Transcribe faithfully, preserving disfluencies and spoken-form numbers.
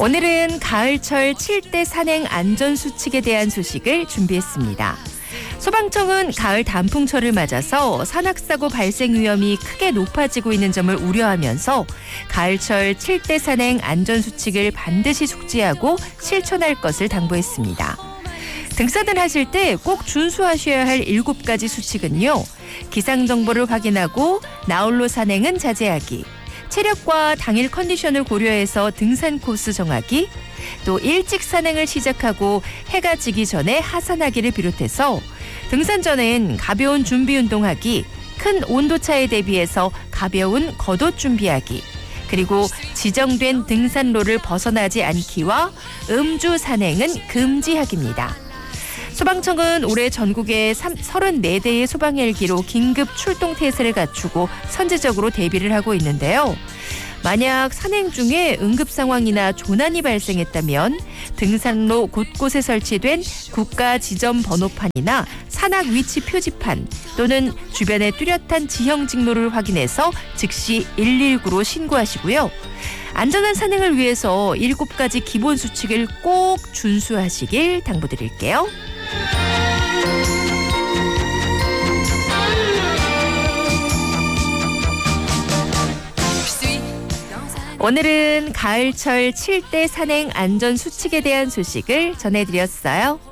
오늘은 가을철 칠 대 산행 안전수칙에 대한 소식을 준비했습니다. 소방청은 가을 단풍철을 맞아서 산악사고 발생 위험이 크게 높아지고 있는 점을 우려하면서 가을철 칠 대 산행 안전수칙을 반드시 숙지하고 실천할 것을 당부했습니다. 등산을 하실 때 꼭 준수하셔야 할 일곱 가지 수칙은요. 기상정보를 확인하고 나홀로 산행은 자제하기, 체력과 당일 컨디션을 고려해서 등산 코스 정하기, 또 일찍 산행을 시작하고 해가 지기 전에 하산하기를 비롯해서 등산 전엔 가벼운 준비 운동하기, 큰 온도차에 대비해서 가벼운 겉옷 준비하기, 그리고 지정된 등산로를 벗어나지 않기와 음주 산행은 금지하기입니다. 소방청은 올해 전국에 서른네 대의 소방 헬기로 긴급 출동 태세를 갖추고 선제적으로 대비를 하고 있는데요. 만약 산행 중에 응급 상황이나 조난이 발생했다면 등산로 곳곳에 설치된 국가 지점 번호판이나 산악 위치 표지판 또는 주변의 뚜렷한 지형 직로를 확인해서 즉시 일일구로 신고하시고요. 안전한 산행을 위해서 일곱 가지 기본 수칙을 꼭 준수하시길 당부드릴게요. 오늘은 가을철 칠 대 산행 안전 수칙에 대한 소식을 전해드렸어요.